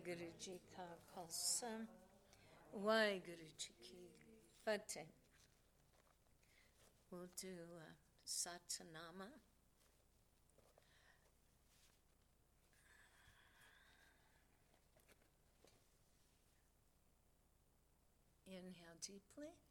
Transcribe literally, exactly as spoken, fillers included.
Waheguru Ji Ka Khalsa, Waheguru Ji Ki Fateh. We'll do uh, Satanama. Inhale deeply.